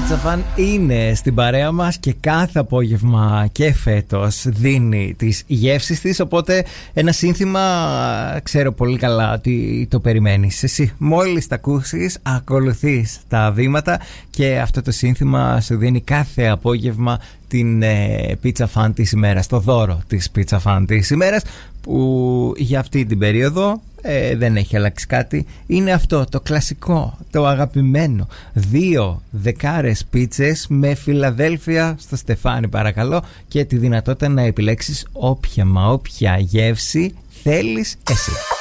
Pizza Fan είναι στην παρέα μας και κάθε απόγευμα και φέτος δίνει τις γεύσεις της, οπότε ένα σύνθημα ξέρω πολύ καλά ότι το περιμένεις. Εσύ μόλις τα ακούσεις ακολουθείς τα βήματα και αυτό το σύνθημα σου δίνει κάθε απόγευμα την Pizza Fan της ημέρας, το δώρο της Pizza Fan της ημέρας, που για αυτή την περίοδο δεν έχει αλλάξει κάτι. Είναι αυτό το κλασικό, το αγαπημένο, 2 δεκάρες πίτσες με Φιλαδέλφια στο στεφάνι παρακαλώ, και τη δυνατότητα να επιλέξεις όποια γεύση θέλεις εσύ.